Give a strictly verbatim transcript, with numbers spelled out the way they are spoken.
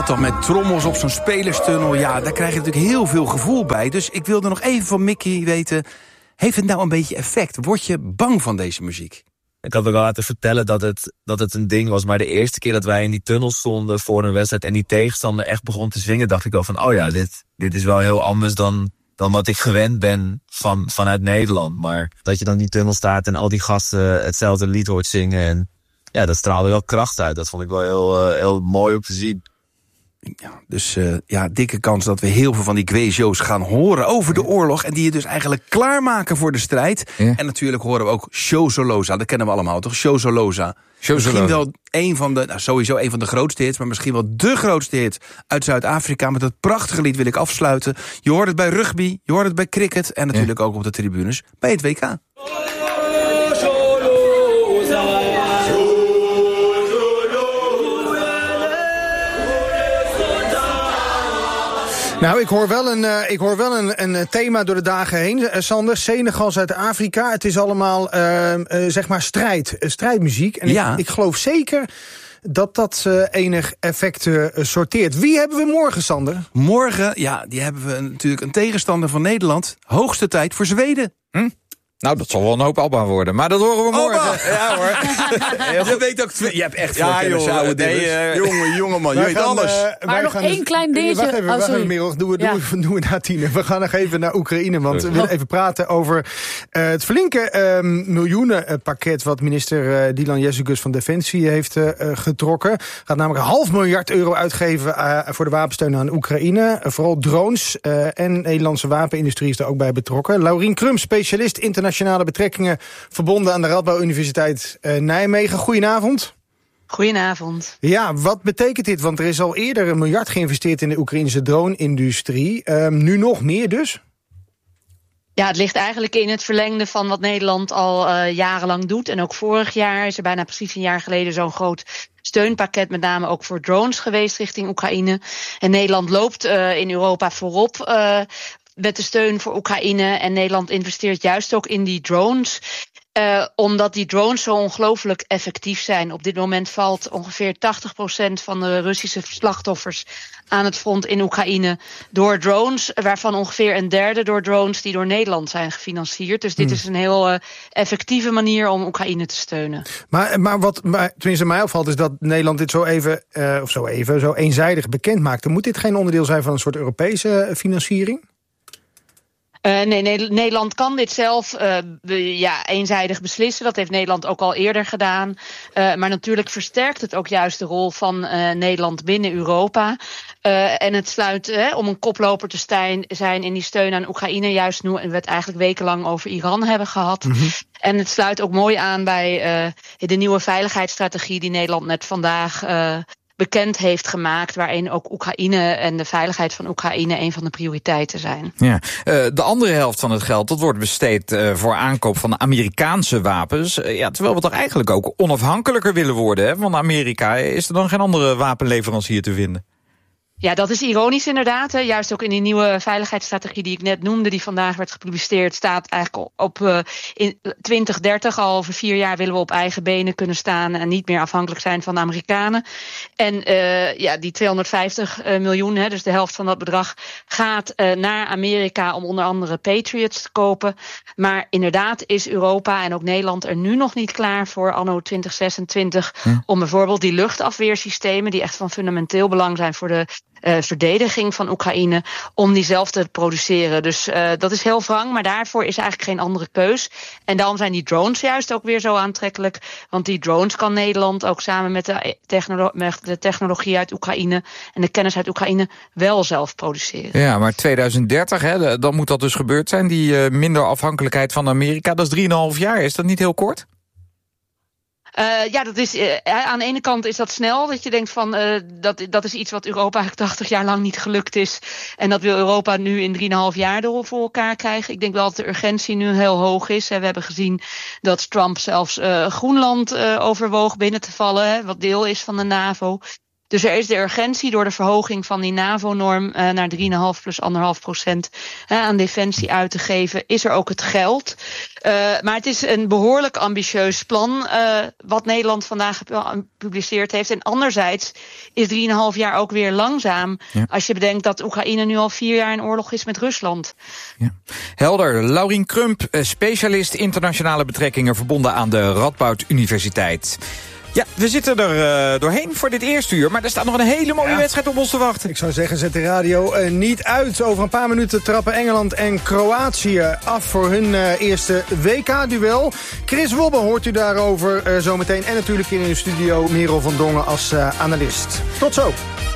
Dan met trommels op zo'n spelerstunnel, ja, daar krijg je natuurlijk heel veel gevoel bij. Dus ik wilde nog even van Mickey weten, heeft het nou een beetje effect? Word je bang van deze muziek? Ik had ook al laten vertellen dat het, dat het een ding was, maar de eerste keer dat wij in die tunnel stonden voor een wedstrijd en die tegenstander echt begon te zingen, dacht ik wel van, oh ja, dit, dit is wel heel anders dan, dan wat ik gewend ben van, vanuit Nederland. Maar dat je dan in die tunnel staat en al die gasten hetzelfde lied hoort zingen, en ja, dat straalde wel kracht uit. Dat vond ik wel heel, uh, heel mooi om te zien. Ja, dus uh, ja, dikke kans dat we heel veel van die Guizhous gaan horen over de oorlog. En die je dus eigenlijk klaarmaken voor de strijd. Ja. En natuurlijk horen we ook Shozoloza. Dat kennen we allemaal, toch? Shozoloza. Misschien wel een van de, nou sowieso een van de grootste hits, maar misschien wel de grootste hit uit Zuid-Afrika. Met dat prachtige lied wil ik afsluiten. Je hoort het bij rugby, je hoort het bij cricket en natuurlijk ja. ook op de tribunes bij het W K. Nou, ik hoor wel een, uh, ik hoor wel een, een thema door de dagen heen, uh, Sander. Senegal, Zuid-Afrika. Het is allemaal, uh, uh, zeg maar, strijd. Uh, strijdmuziek. En ja. ik, ik geloof zeker dat dat uh, enig effect uh, sorteert. Wie hebben we morgen, Sander? Morgen, ja, die hebben we natuurlijk een tegenstander van Nederland. Hoogste tijd voor Zweden. Hm? Nou, dat zal wel een hoop Alba worden. Maar dat horen we morgen. Opa. Ja hoor. Je weet ook, je hebt echt veel ja, kennis, ouwe nee, uh, jongen, jongen man, je weet gaan, alles. Uh, maar nog één dus, klein dingetje. Wacht even, wacht even, Merel. Doen we, doen, ja. doen we na tien. We gaan nog even naar Oekraïne, want we willen even praten over uh, het flinke uh, miljoenenpakket wat minister uh, Dylan Jezigus van Defensie heeft uh, getrokken. Gaat namelijk een half miljard euro uitgeven uh, voor de wapensteun aan Oekraïne. Uh, vooral drones uh, en Nederlandse wapenindustrie is er ook bij betrokken. Laurien Krum, specialist internationale betrekkingen, verbonden aan de Radboud Universiteit uh, Nijmegen. Goedenavond. Goedenavond. Ja, wat betekent dit? Want er is al eerder een miljard geïnvesteerd in de Oekraïnse drone-industrie. Uh, nu nog meer dus? Ja, het ligt eigenlijk in het verlengde van wat Nederland al uh, jarenlang doet. En ook vorig jaar is er bijna precies een jaar geleden zo'n groot steunpakket, met name ook voor drones geweest richting Oekraïne. En Nederland loopt uh, in Europa voorop uh, met de steun voor Oekraïne. En Nederland investeert juist ook in die drones. Uh, omdat die drones zo ongelooflijk effectief zijn. Op dit moment valt ongeveer tachtig procent van de Russische slachtoffers aan het front in Oekraïne door drones, waarvan ongeveer een derde door drones die door Nederland zijn gefinancierd. Dus dit hmm. is een heel uh, effectieve manier om Oekraïne te steunen. Maar, maar wat maar, tenminste mij opvalt is dat Nederland dit zo even, uh, of zo even, zo eenzijdig bekend maakte. Moet dit geen onderdeel zijn van een soort Europese financiering? Uh, nee, nee, Nederland kan dit zelf uh, ja, eenzijdig beslissen. Dat heeft Nederland ook al eerder gedaan. Uh, maar natuurlijk versterkt het ook juist de rol van uh, Nederland binnen Europa. Uh, en het sluit uh, om een koploper te stijn, zijn in die steun aan Oekraïne. Juist nu we het eigenlijk wekenlang over Iran hebben gehad. Mm-hmm. En het sluit ook mooi aan bij uh, de nieuwe veiligheidsstrategie die Nederland net vandaag Uh, bekend heeft gemaakt, waarin ook Oekraïne en de veiligheid van Oekraïne een van de prioriteiten zijn. Ja, uh, de andere helft van het geld, dat wordt besteed uh, voor aankoop van Amerikaanse wapens. Uh, ja, terwijl we toch eigenlijk ook onafhankelijker willen worden, hè, van Amerika. Is er dan geen andere wapenleverancier te vinden? Ja, dat is ironisch inderdaad. Hè. Juist ook in die nieuwe veiligheidsstrategie die ik net noemde, die vandaag werd gepubliceerd, staat eigenlijk op uh, in twintig dertig, al over vier jaar willen we op eigen benen kunnen staan en niet meer afhankelijk zijn van de Amerikanen. En uh, ja, die tweehonderdvijftig miljoen, hè, dus de helft van dat bedrag, gaat uh, naar Amerika om onder andere Patriots te kopen. Maar inderdaad is Europa en ook Nederland er nu nog niet klaar voor, anno twintig zesentwintig, hm. om bijvoorbeeld die luchtafweersystemen, die echt van fundamenteel belang zijn voor de Uh, verdediging van Oekraïne, om die zelf te produceren. Dus uh, dat is heel wrang, maar daarvoor is eigenlijk geen andere keus. En daarom zijn die drones juist ook weer zo aantrekkelijk. Want die drones kan Nederland ook samen met de, technolo- met de technologie uit Oekraïne en de kennis uit Oekraïne wel zelf produceren. Ja, maar twintig dertig, hè, dan moet dat dus gebeurd zijn. Die uh, minder afhankelijkheid van Amerika, dat is drieënhalf jaar. Is dat niet heel kort? Uh, ja, dat is, uh, aan de ene kant is dat snel. Dat je denkt van, uh, dat, dat is iets wat Europa eigenlijk tachtig jaar lang niet gelukt is. En dat wil Europa nu in drieënhalf jaar door voor elkaar krijgen. Ik denk wel dat de urgentie nu heel hoog is. Hè. We hebben gezien dat Trump zelfs uh, Groenland uh, overwoog binnen te vallen. Hè, wat deel is van de NAVO. Dus er is de urgentie door de verhoging van die NAVO-norm uh, naar drie komma vijf plus anderhalf procent uh, aan defensie uit te geven. Is er ook het geld. Uh, maar het is een behoorlijk ambitieus plan uh, wat Nederland vandaag gepubliceerd heeft. En anderzijds is drie komma vijf jaar ook weer langzaam. Ja. Als je bedenkt dat Oekraïne nu al vier jaar in oorlog is met Rusland. Ja. Helder. Laurien Krump, specialist internationale betrekkingen verbonden aan de Radboud Universiteit. Ja, we zitten er uh, doorheen voor dit eerste uur. Maar er staat nog een hele mooie ja. wedstrijd op ons te wachten. Ik zou zeggen, zet de radio uh, niet uit. Over een paar minuten trappen Engeland en Kroatië af voor hun uh, eerste W K-duel. Chris Wobbe hoort u daarover uh, zometeen. En natuurlijk hier in de studio Merel van Dongen als uh, analist. Tot zo.